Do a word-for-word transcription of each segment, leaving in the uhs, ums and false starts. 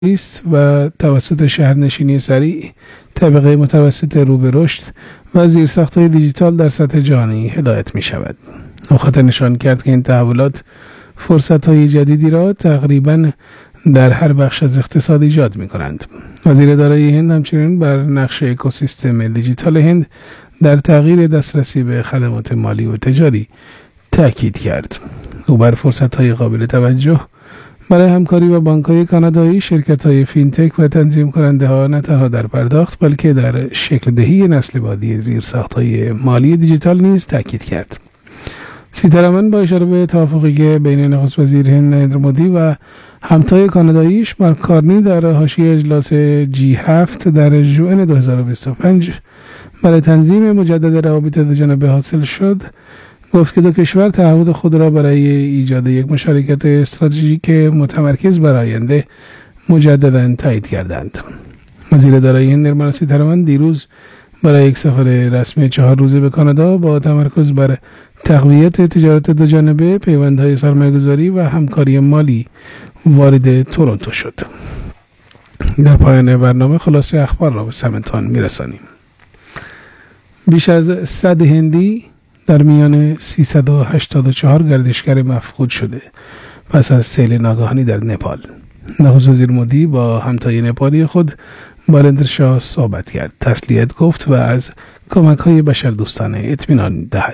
است و توسط شهرنشینی سریع، طبقه متوسط رو به رشد و زیرساخت‌های دیجیتال در سطح جهانی هدایت می شود. مخاطب نشان کرد که این تحولات فرصت‌های جدیدی را تقریباً در هر بخش از اقتصاد ایجاد می کنند. وزیر اداره هند همچنین بر نقش اکوسیستم دیجیتال هند در تغییر دسترسی به خدمات مالی و تجاری تاکید کرد. او بر فرصت‌های قابل توجه برای همکاری با بانک‌های کانادایی، شرکت‌های فینتک و تنظیم کننده‌ها نه تنها در پرداخت بلکه در شکل دهی نسل بعدی زیرساخت‌های مالی دیجیتال نیز تاکید کرد. سیتارامن با اشاره به توافقی که بین نخست وزیر هند نریندرا مودی و همتای کاناداییش مارک کارنی در حاشیه اجلاس جی هفت در ژوئن دو هزار و بیست و پنج برای تنظیم مجدد روابط دو جانبه حاصل شد، گفت که دو کشور تعهد خود را برای ایجاد یک مشارکت استراتژیک متمرکز بر آینده مجددا تایید کردند. وزیر اداره هند نرملا سیتارامن دیروز برای یک سفر رسمی چهار روزه به کانادا با تمرکز بر تقویت تجارت دو جانبه، پیوندهای سرمایه‌گذاری و همکاری مالی وارد تورنتو شد. در پایان برنامه خلاصه اخبار را به سمتان میرسانیم. بیش از صد هندی در میان سیصد و هشتاد و چهار گردشگر مفقود شده پس از سیل ناگهانی در نپال. نخست وزیر مودی با همتای نپالی خود باریندر شاه صحبت کرد، تسلیت گفت و از کمک‌های بشردوستانه اطمینان دهد.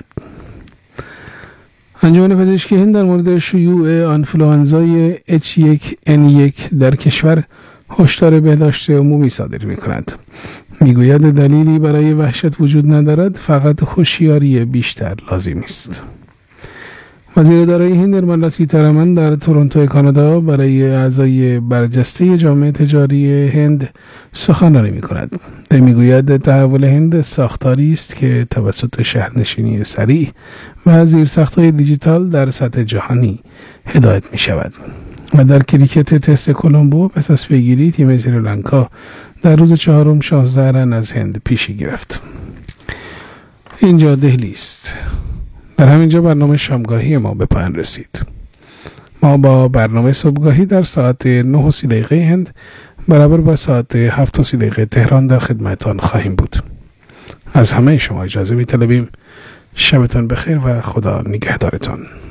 انجمن پزشکی هند در مورد شیوع آنفلوانزای اچ یک ان یک در کشور هشدار بهداشت عمومی صادر می‌کند. میگوید دلیلی برای وحشت وجود ندارد، فقط هوشیاری بیشتر لازم است. وزیر اداره هند نرملا سیتارامن در تورنتو کانادا برای اعضای برجسته جامعه تجاری هند سخنرانی می‌کند. او میگوید تحول هند ساختاری است که توسط شهرنشینی سریع و زیرساخت‌های دیجیتال در سطح جهانی هدایت می‌شود. و در کریکت تست کلمبو پس از پیگیری تیم سریلانکا در روز چهارم شانزده رن از هند پیشی گرفت. اینجا دهلی است. در همینجا برنامه شامگاهی ما به پایان رسید. ما با برنامه صبحگاهی در ساعت نه و سی دقیقه هند برابر با ساعت هفت و سی دقیقه تهران در خدمتان خواهیم بود. از همه شما اجازه می طلبیم. شبتان بخیر و خدا نگهدارتان.